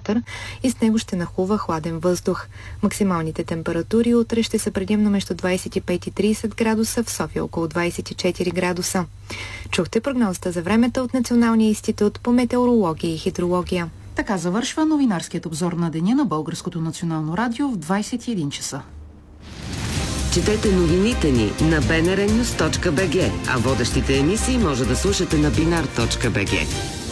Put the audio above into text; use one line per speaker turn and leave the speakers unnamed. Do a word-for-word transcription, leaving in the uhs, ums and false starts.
вятър и с него ще нахлува хладен въздух. Максималните температури утре ще са предимно между двадесет и пет и тридесет градуса, в София около двадесет и четири градуса. Чухте прогнозата за времето от Националния институт по метеорология и хидрология.
Така завършва новинарският обзор на деня на Българското национално радио в двадесет и един часа.
Четете новините ни на би ен ар нюс точка би джи, а водещите емисии може да слушате на бинар точка би джи.